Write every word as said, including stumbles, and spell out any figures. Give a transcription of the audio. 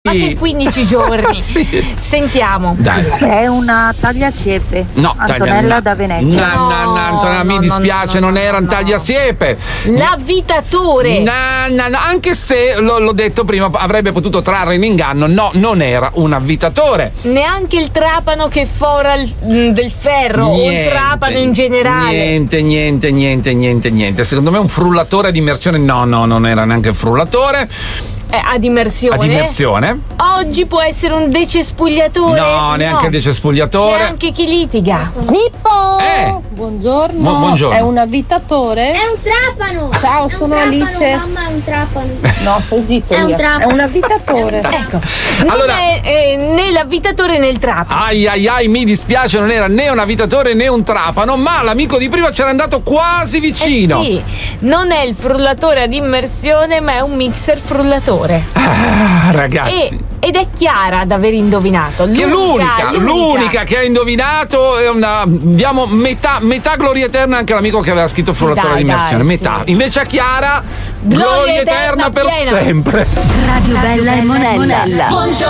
Ma che quindici giorni? Sì. Sentiamo. Dai. È una tagliasiepe. No, Antonella taglia- da Venezia. No, no, no, Antonella, mi no, dispiace, no, no, non era un no. tagliasiepe. L'avvitatore. No, no, no, anche se l'ho, l'ho detto prima, avrebbe potuto trarre in inganno. No, non era un avvitatore. Neanche il trapano che fora il- mh, del ferro o il trapano in generale. Niente, niente, niente, niente, niente. Secondo me un frullatore ad immersione. No, no, non era neanche un frullatore. Eh, ad immersione. Ad immersione. Oggi può essere un decespugliatore. No, neanche il decespugliatore. C'è anche chi litiga. Zippo! Eh. Buongiorno. Bu- buongiorno. È un avvitatore? È un trapano! Ciao, È un sono trapano, Alice. Mamma, è un trapano! No, stai zitto. È un via. trapano. È un avvitatore. Ecco. Non Allora- è eh, né l'avvitatore né il trapano. Ai ai ai, mi dispiace, non era né un avvitatore né un trapano, ma l'amico di prima c'era andato quasi vicino. Eh sì, non è il frullatore ad immersione, ma è un mixer frullatore. Ah, ragazzi. E, ed è Chiara ad aver indovinato. Che l'unica, l'unica che ha indovinato è una. Diamo metà, metà gloria eterna anche all'amico che aveva scritto frullatore Dai, di immersione. dai, Metà. sì. Invece a Chiara, gloria, Gloria eterna, eterna per piena. sempre. Radio Bella e Monella. Buongiorno